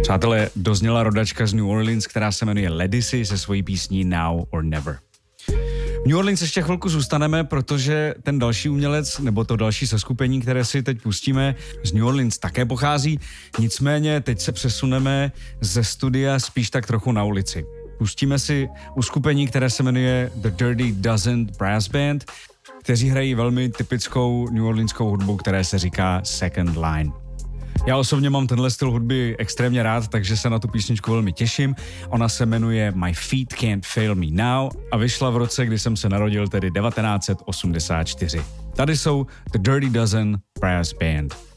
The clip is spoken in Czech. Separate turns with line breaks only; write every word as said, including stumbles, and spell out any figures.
Přátelé, dozněla rodačka z New Orleans, která se jmenuje Ledisi se svojí písní Now or Never. V New Orleans ještě chvilku zůstaneme, protože ten další umělec, nebo to další seskupení, které si teď pustíme, z New Orleans také pochází. Nicméně teď se přesuneme ze studia spíš tak trochu na ulici. Pustíme si uskupení, které se jmenuje The Dirty Dozen Brass Band, kteří hrají velmi typickou New Orleanskou hudbu, které se říká Second Line. Já osobně mám tenhle styl hudby extrémně rád, takže se na tu písničku velmi těším. Ona se jmenuje My Feet Can't Fail Me Now a vyšla v roce, kdy jsem se narodil, tedy devatenáct set osmdesát čtyři. Tady jsou The Dirty Dozen Brass Band.